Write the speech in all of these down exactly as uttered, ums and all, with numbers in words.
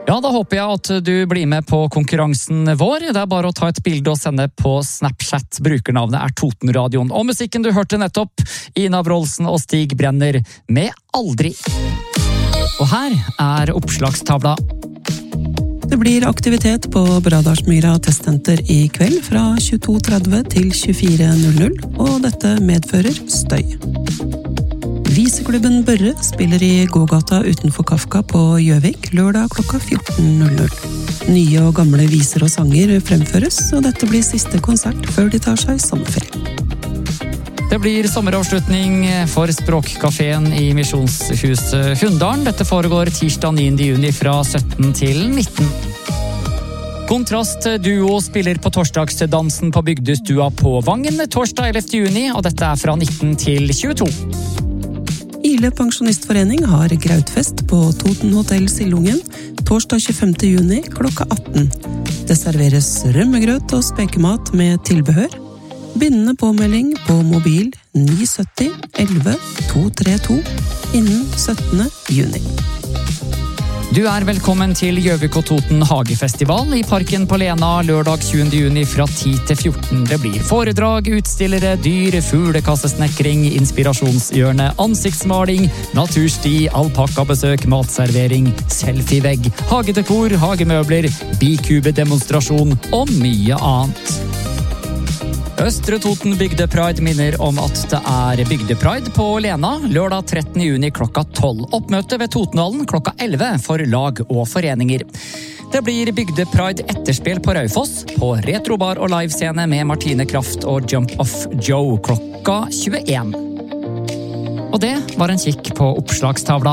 Ja, da håper jeg at du blir med på konkurransen vår. Det er bare å ta et bilde og sende på Snapchat. Brukernavnet er Totenradioen. Og musikken du hørte nettopp, Ina Wroldsen og Stig Brenner med Aldri. Og her er oppslagstavla. Det blir aktivitet på Bradarsmyra testsenter i kveld fra tjueto tretti til tjuefire null null, og dette medfører støy. Viseklubben Børre spiller i gågata utenfor Kafka på Gjøvik lørdag klokka fjorten null null. Nye og gamle viser og sanger fremføres, og dette blir siste konsert før de tar seg sommerferie. Det blir sommeravslutning for Språkkaféen i Misjonshuset Hunndalen. Dette foregår tirsdag niende juni fra sytten til nitten. Kontrast Duo spiller på torsdagsdansen på Bygdestua på Vangen torsdag ellevte juni, og dette er fra nitten til tjueto. Ile Pensjonistforening har grautfest på Toten Hotel Sildungen torsdag tjuefemte juni klokka atten. Det serveres rømmegrøt og spekemat med tilbehør. Bindende påmelding på mobil ni sytti elleve to tre to innen syttende juni. Du er velkommen til Gjøvik og Toten Hagefestival i Parken på Lena lørdag tjuende juni fra ti til fjorten. Det blir foredrag, utstillere, dyr, fuglekassesnekring, inspirasjonshjørne, ansiktsmaling, natursti, alpakkabesøk, matservering, selfievegg, hagedekor, hagemøbler, bikube-demonstrasjon og mye annet. Østre Toten Bygdepride minner om at det er Bygdepride på Lena lørdag trettende juni klokka tolv. Oppmøte ved Totenhallen klokka elleve for lag og foreninger. Det blir Bygdepride etterspill på Raufoss på retrobar og livescene med Martine Kraft og Jump Off Joe klokka tjueen. Og det var en kikk på oppslagstavla.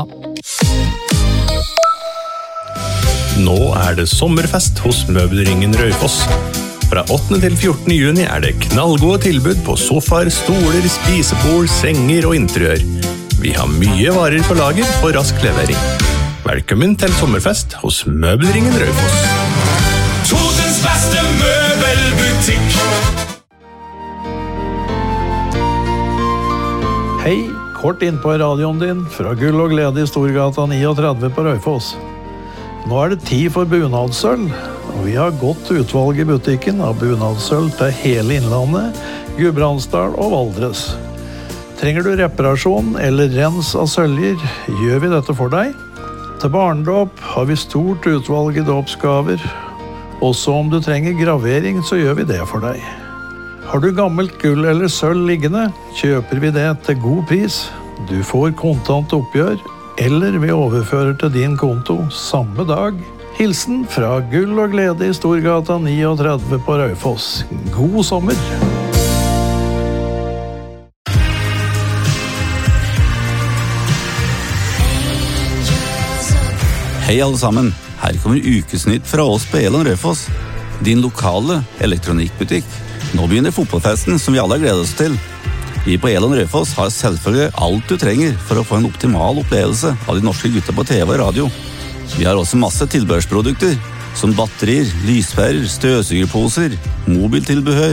Nå er det sommerfest hos Møbelringen Raufoss. Fra åttende til fjortende juni er det knallgode tilbud på sofaer, stoler, spisebord, senger og interiør. Vi har mye varer på lager for rask levering. Velkommen til sommerfest hos Møbelringen Raufoss. Totens beste møbelbutikk. Hei, kort inn på radioen din fra Gull og Glede i Storgata trettini på Raufoss. Nå er det tid for bunadssølv. Og vi har godt utvalg i butikken av bunadssølv til hele Innlandet, Gudbrandsdal og Valdres. Trenger du reparasjon eller rens av søljer, gjør vi dette for deg. Til barndåp har vi stort utvalg i dåpsgaver. Også om du trenger gravering, så gjør vi det for deg. Har du gammelt gull eller sølv liggende, kjøper vi det til god pris. Du får kontant oppgjør, eller vi overfører til din konto samme dag. Hilsen fra Gull og Glede i Storgata trettini på Raufoss. God sommer! Hei alle sammen, her kommer ukesnytt fra oss på Elon Raufoss. Din lokale elektronikkbutikk. Nå begynner fotballfesten som vi alle gleder oss til. Vi på Elon Raufoss har selvfølgelig alt du trenger for å få en optimal opplevelse av de norske gutta på T V og radio. Vi har også masse tilbehørsprodukter, som batterier, lyspærer, støvsugerposer, mobiltilbehør